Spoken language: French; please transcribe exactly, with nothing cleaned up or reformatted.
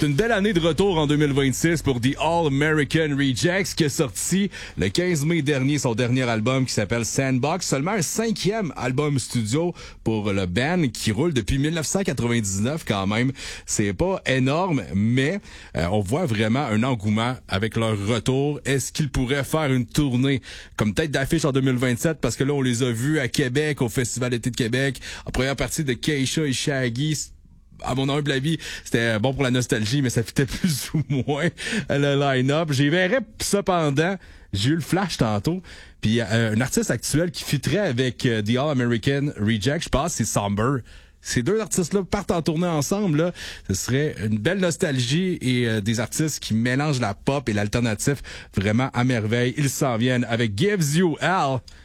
C'est une belle année de retour en deux mille vingt-six pour The All American Rejects qui a sorti le quinze mai dernier son dernier album qui s'appelle Sandbox. Seulement un cinquième album studio pour le band qui roule depuis dix-neuf cent quatre-vingt-dix-neuf quand même. C'est pas énorme, mais euh, on voit vraiment un engouement avec leur retour. Est-ce qu'ils pourraient faire une tournée comme tête d'affiche en deux mille vingt-sept? Parce que là, on les a vus à Québec, au Festival d'été de Québec, en première partie de Keisha et Shaggy. À mon humble avis, c'était bon pour la nostalgie, mais ça fitait plus ou moins le line-up. J'y verrais cependant, j'ai eu le flash tantôt, puis euh, un artiste actuel qui fitterait avec euh, The All American Reject, je pense, c'est Somber. Ces deux artistes-là partent en tournée ensemble, là, ce serait une belle nostalgie et euh, des artistes qui mélangent la pop et l'alternatif vraiment à merveille. Ils s'en viennent avec Gives You Hell.